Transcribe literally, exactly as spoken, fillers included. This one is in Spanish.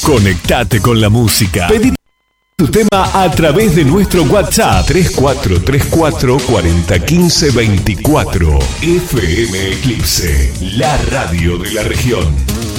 Conectate con la música. Pedí tu tema a través de nuestro WhatsApp tres cuatro tres cuatro, cuatro cero uno cinco, veinticuatro. F M Eclipse, la radio de la región.